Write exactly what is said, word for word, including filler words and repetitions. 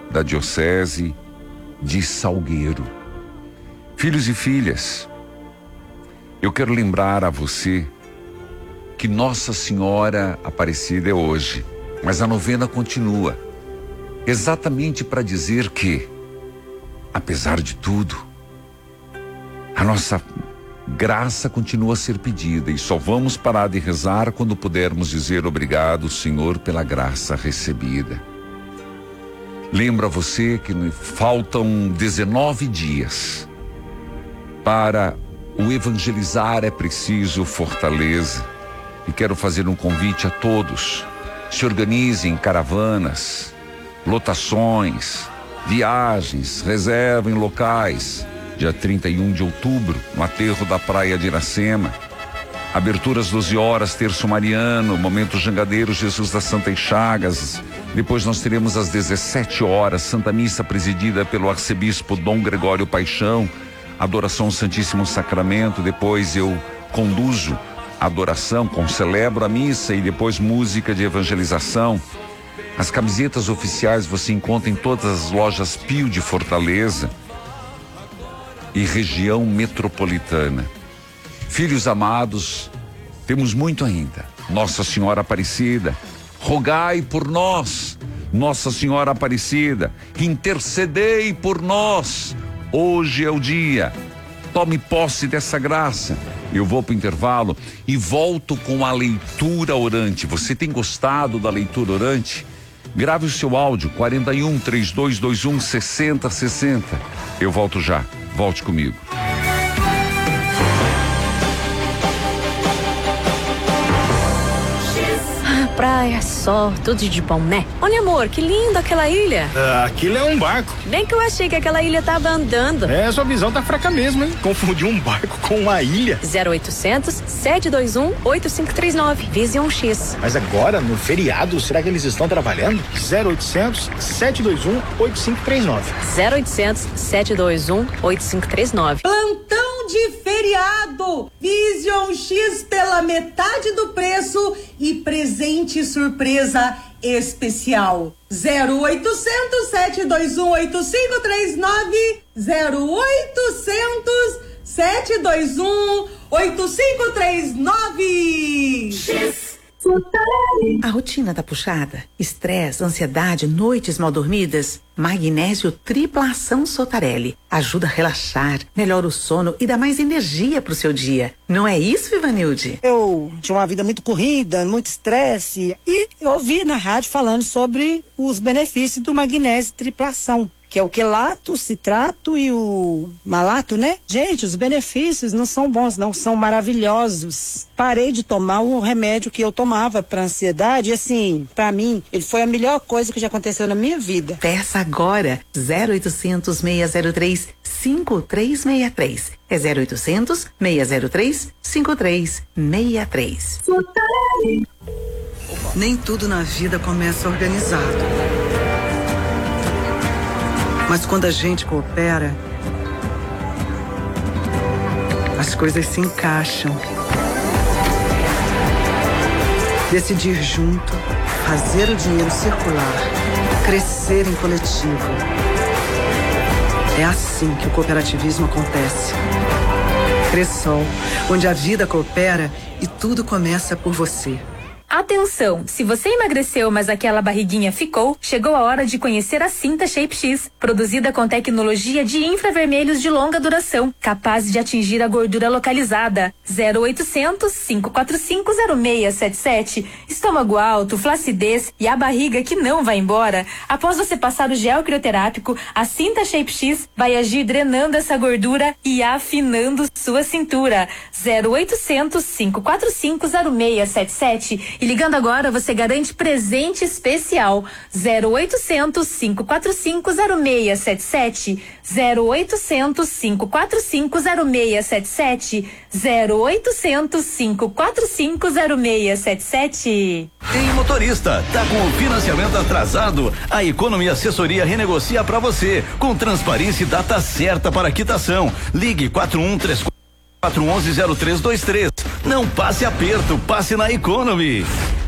da Diocese de Salgueiro. Filhos e filhas, eu quero lembrar a você que Nossa Senhora Aparecida é hoje, mas a novena continua, exatamente para dizer que, apesar de tudo, a nossa graça continua a ser pedida e só vamos parar de rezar quando pudermos dizer obrigado, Senhor, pela graça recebida. Lembra você que faltam dezenove dias para o evangelizar é preciso fortaleza. E quero fazer um convite a todos. Se organizem em caravanas, lotações, viagens, reservem locais. Dia trinta e um de outubro, no aterro da praia de Iracema. Abertura às doze horas, terço mariano, momento jangadeiro, Jesus das Santas Chagas. Depois nós teremos às dezessete horas, Santa Missa presidida pelo arcebispo Dom Gregório Paixão. Adoração ao Santíssimo Sacramento. Depois eu conduzo a adoração, concelebro a missa e depois música de evangelização. As camisetas oficiais você encontra em todas as lojas Pio de Fortaleza e região metropolitana. Filhos amados, temos muito ainda. Nossa Senhora Aparecida, rogai por nós. Nossa Senhora Aparecida, intercedei por nós. Hoje é o dia. Tome posse dessa graça. Eu vou para o intervalo e volto com a leitura orante. Você tem gostado da leitura orante? Grave o seu áudio, quarenta e um, trinta e dois vinte e um, sessenta, sessenta. Eu volto já. Volte comigo. Praia, sol, tudo de bom, né? Olha, amor, que linda aquela ilha. Ah, aquilo é um barco. Bem que eu achei que aquela ilha tava andando. É, sua visão tá fraca mesmo, hein? Confundiu um barco com uma ilha. zero oitocentos, sete dois um, oito cinco três nove, Vision X. Mas agora, no feriado, será que eles estão trabalhando? zero oitocentos, sete dois um, oito cinco três nove. zero oitocentos, sete dois um, oito cinco três nove. Plantão de feriado. Vision X pela metade do preço e presente surpresa especial. zero oitocentos, sete dois um, oito cinco três nove. zero oitocentos, sete dois um, oito cinco três nove. X. A rotina tá puxada? Estresse, ansiedade, noites mal dormidas? Magnésio Tripla Ação Sotarelli ajuda a relaxar, melhora o sono e dá mais energia pro seu dia. Não é isso, Ivanilde? Eu tinha uma vida muito corrida, muito estresse e eu ouvi na rádio falando sobre os benefícios do magnésio Tripla Ação, que é o quelato, o citrato e o malato, né? Gente, os benefícios não são bons, não, são maravilhosos. Parei de tomar o remédio que eu tomava para ansiedade e assim, para mim, ele foi a melhor coisa que já aconteceu na minha vida. Peça agora, zero oitocentos, seis zero três, cinco três seis três. É zero oitocentos, seis zero três, cinco três seis três. Nem tudo na vida começa organizado. Mas quando a gente coopera, as coisas se encaixam. Decidir junto, fazer o dinheiro circular, crescer em coletivo. É assim que o cooperativismo acontece. Cressol, onde a vida coopera e tudo começa por você. Atenção! Se você emagreceu, mas aquela barriguinha ficou, chegou a hora de conhecer a Cinta Shape X, produzida com tecnologia de infravermelhos de longa duração, capaz de atingir a gordura localizada. zero oitocentos, cinco quatro cinco, zero seis sete sete. Estômago alto, flacidez e a barriga que não vai embora. Após você passar o gel crioterápico, a Cinta Shape X vai agir drenando essa gordura e afinando sua cintura. zero oitocentos, cinco quatro cinco, zero seis sete sete. E ligando agora, você garante presente especial. zero oitocentos, cinco quatro cinco, zero seis sete sete. zero oitocentos, cinco quatro cinco, zero seis sete sete. zero oitocentos, cinco quatro cinco, zero seis sete sete. Ei, motorista, tá com o financiamento atrasado? A Economia Assessoria renegocia pra você, com transparência e data certa para quitação. Ligue quatro um três quatro, um um zero três dois três. Não passe aperto, passe na Economy.